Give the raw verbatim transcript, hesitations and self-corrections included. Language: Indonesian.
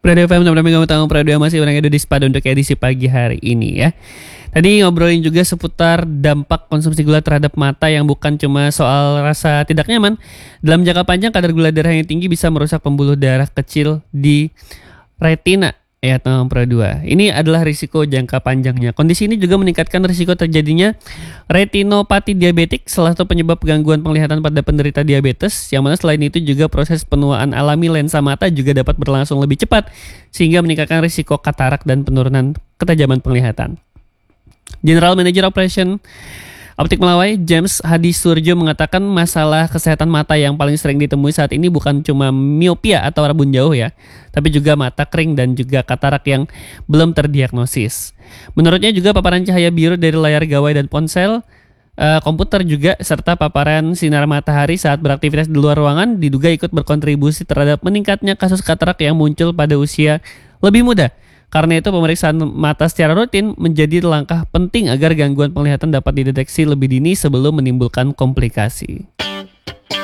Prado F M, teman-teman kamu tahu Prado masih orang Edo di Spada untuk edisi pagi hari ini ya. Tadi ngobrolin juga seputar dampak konsumsi gula terhadap mata yang bukan cuma soal rasa tidak nyaman. Dalam jangka panjang kadar gula darah yang tinggi bisa merusak pembuluh darah kecil di retina. Ya, teman Prado. Ini adalah risiko jangka panjangnya. Kondisi ini juga meningkatkan risiko terjadinya retinopati diabetik, salah satu penyebab gangguan penglihatan pada penderita diabetes, yang mana selain itu juga proses penuaan alami lensa mata juga dapat berlangsung lebih cepat, sehingga meningkatkan risiko katarak dan penurunan ketajaman penglihatan. General Manager Operation Optik Melawai, James Hadi Surjo, mengatakan masalah kesehatan mata yang paling sering ditemui saat ini bukan cuma miopia atau rabun jauh ya, tapi juga mata kering dan juga katarak yang belum terdiagnosis. Menurutnya juga paparan cahaya biru dari layar gawai dan ponsel, uh, komputer juga, serta paparan sinar matahari saat beraktivitas di luar ruangan diduga ikut berkontribusi terhadap meningkatnya kasus katarak yang muncul pada usia lebih muda. Karena itu pemeriksaan mata secara rutin menjadi langkah penting agar gangguan penglihatan dapat dideteksi lebih dini sebelum menimbulkan komplikasi.